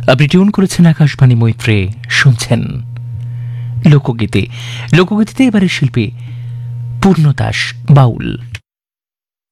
আপনি টিউন করেছেন আকাশবাণী মৈত্রে, শুনছেন লোকগীতি। লোকগীতিতে এবারে শিল্পী পূর্ণদাস বাউল।